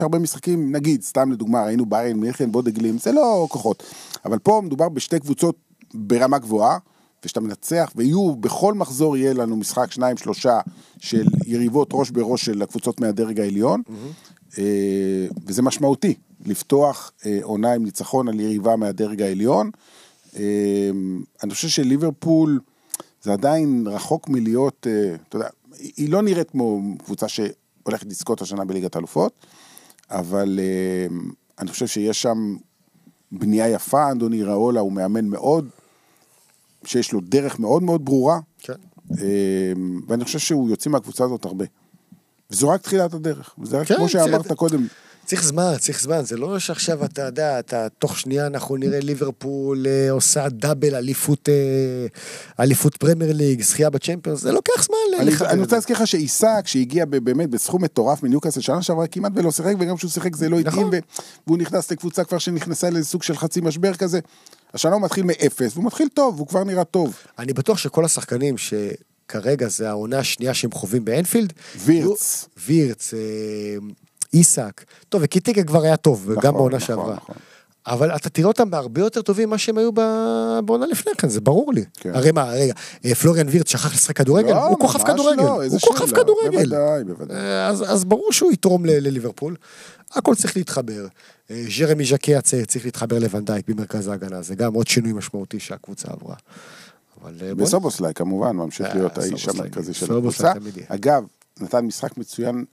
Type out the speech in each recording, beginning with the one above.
הרבה משחקים, נגיד, סתם לדוגמה, ראינו ביירן מינכן, בודגלים, זה לא כוחות. אבל פה מדובר בשתי קבוצות ברמה גבוהה, ושאתה מנצח, ויהיו, בכל מחזור יהיה לנו משחק 2-3 של יריבות ראש בראש של הקבוצות מהדרג העליון, וזה משמעותי, לפתוח עונה עם ניצחון על יריבה מהדרג העליון. אני חושב שליברפול, זה עדיין רחוק מלהיות, אתה יודע, היא לא נראית כמו קבוצה שהולכת לזכות השנה בליגת האלופות, אבל אני חושב שיש שם בנייה יפה, אדוני ראולה הוא מאמן מאוד, שיש לו דרך מאוד מאוד ברורה, כן. ואני חושב שהוא יוצא מהקבוצה הזאת הרבה. וזו רק תחילת הדרך, וזה רק כן, כמו שאמרת קודם. צריך זמן, זה לא שעכשיו אתה יודע, תוך שנייה אנחנו נראה ליברפול עושה דאבל אליפות פרמייר ליג, זכייה בצ'מפיונס, זה לוקח זמן. אני רוצה להזכיר לך שעיסק, שהגיע באמת בסכום מטורף מניוקאסל, שנה שעברה כמעט ולא שיחק, וגם שהוא שיחק זה לא התאים, והוא נכנס לקבוצה כבר שנכנסה לסוג של חצי משבר כזה, השנה הוא מתחיל מאפס, והוא מתחיל טוב, הוא כבר נראה טוב. אני בטוח שכל השחקנים שכרגע זה העונה השנייה שהם חווים באנפילד, וירץ, איסק, טוב, וקיטיקה כבר היה טוב, גם בעונה שעברה. אבל אתה תראה אותם בהרבה יותר טובים ממה שהם היו בעונה לפני כן, זה ברור לי. הרי מה, רגע, פלוריאן וירץ שכח לשחק כדורגל, הוא כוכב כדורגל, הוא כוכב כדורגל. אז ברור שהוא יתרום לליברפול, הכל צריך להתחבר. ז'רמי ז'קי הצעיר צריך להתחבר לוונדייק במרכז ההגנה, זה גם עוד שינוי משמעותי שהקבוצה עברה. בסובוסליי כמובן, ממשיך להיות האיש המרכזי של הקבוצה. אגב, נתן משחק מצוין,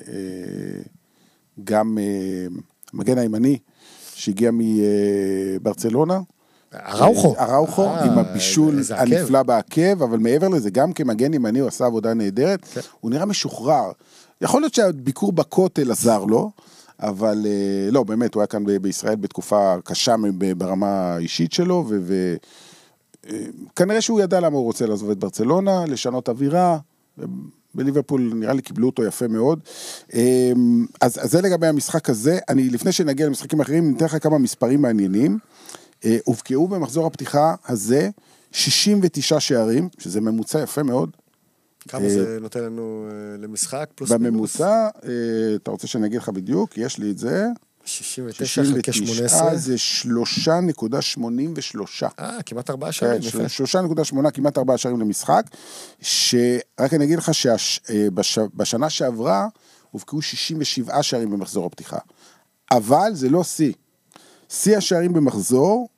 גם מגן הימני, שהגיע מברצלונה, אראוחו, עם הבישול הנפלא בעקב, אבל מעבר לזה, גם כמגן ימני הוא עשה עבודה נהדרת, הוא נראה משוחרר, יכול להיות שהביקור בכותל עזר לו, אבל לא, באמת, הוא היה כאן בישראל בתקופה קשה ברמה האישית שלו, וכנראה שהוא ידע למה הוא רוצה לעזוב את ברצלונה, לשנות אווירה, בליברפול נראה לי קיבלו אותו יפה מאוד. אז זה לגבי המשחק הזה. אני לפני שנגיע למשחקים אחרים, ניתן לך כמה מספרים מעניינים. הובקעו במחזור הפתיחה הזה 69 שערים, שזה ממוצע יפה מאוד. כמה זה נותן לנו למשחק? בממוצע, אתה רוצה שאני אגיד לך בדיוק? יש לי את זה. 69 חלקי 18. זה 3.83. כמעט 4 שערים. 3.8, כמעט 4 שערים למשחק, שרק אני אגיד לך שבשנה שעברה, הובקעו 67 שערים במחזור הפתיחה. אבל זה לא שיא השערים במחזור,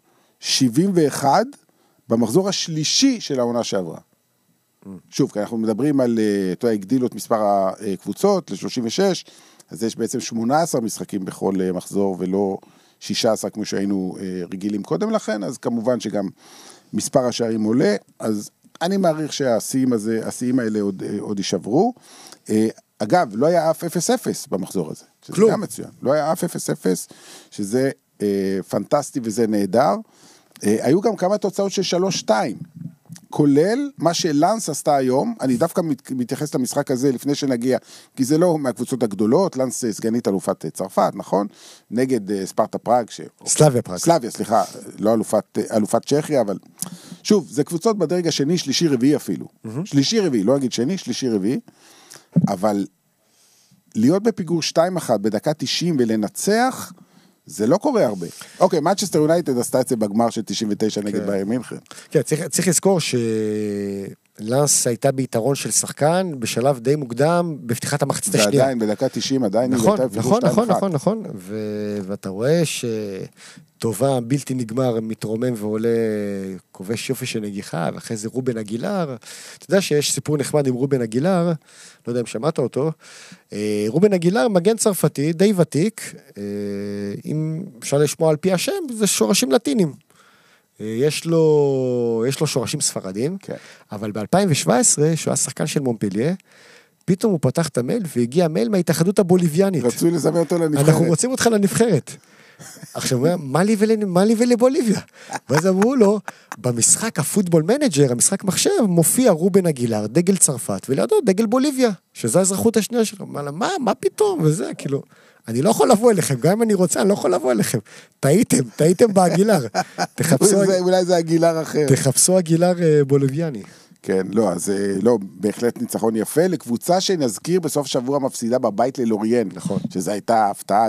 71 במחזור השלישי של העונה שעברה. שוב, כי אנחנו מדברים על, הגדילו את מספר הקבוצות ל-36, אז יש בעצם 18 משחקים בכל מחזור, ולא 16 כמו שהיינו רגילים קודם לכן, אז כמובן שגם מספר השערים עולה, אז אני מעריך שהשיאים האלה עוד יישברו. אגב, לא היה אף 0-0 במחזור הזה, שזה כלום. גם מצוין, לא היה אף 0-0, שזה פנטסטי וזה נהדר. היו גם כמה תוצאות של 3-2, כולל מה שלנס עשתה היום, אני דווקא מתייחס למשחק הזה לפני שנגיע, כי זה לא מהקבוצות הגדולות, לנס סגנית אלופת צרפת, נכון? נגד ספרטה פראג, סלאביה, סליחה, לא אלופת צ'כיה, אבל שוב, זה קבוצות בדרג השני, שלישי רביעי אפילו, שלישי רביעי, לא אגיד שני, שלישי רביעי, אבל להיות בפיגור 2-1 בדקה 90 ולנצח, זה לא קורה הרבה. אוקיי, מנצ'סטר יונייטד עשתה את זה בגמר של 99 נגד ביירן מינכן. כן, צריך לזכור שלנס הייתה ביתרון של שחקן בשלב די מוקדם בפתיחת המחצית השנייה. ועדיין, בדקה 90 עדיין היא הייתה בפיגור 2-1. נכון. ואתה רואה שטובה בלתי נגמר מתרומם ועולה כובש יופי של נגיחה, ואחרי זה רובן אגילר. אתה יודע שיש סיפור נחמד עם רובן אגילר, לא יודע אם שמעת אותו, רובן אגילר, מגן צרפתי, די ותיק, אם אפשר לשמוע על פי השם, זה שורשים לטינים. יש לו שורשים ספרדים, כן. אבל ב-2017, שהוא היה שחקן של מונפליה, פתאום הוא פתח את המייל, והגיע מייל מההתאחדות הבוליביאנית. רצו לזמן אותו לנבחרת. אנחנו רוצים אותך לנבחרת. עכשיו, מה לי ולבוליביה? ואז אמרו לו, במשחק הפוטבול מנג'ר, המשחק מחשב, מופיע רובן אגילר, דגל צרפת, ולידו דגל בוליביה, שזו האזרחות השנייה שלו. מה פתאום? וזה, כאילו, אני לא יכול לבוא אליכם, גם אם אני רוצה, אני לא יכול לבוא אליכם. טעיתם באגילר. אולי זה אגילר אחר. תחפשו אגילר בוליביאני. כן, לא, אז לא, בהחלט ניצחון יפה, לקבוצה שנזכיר בסוף שבוע מפסידה בבית ללוריין. נכון. שזו הייתה הפתעה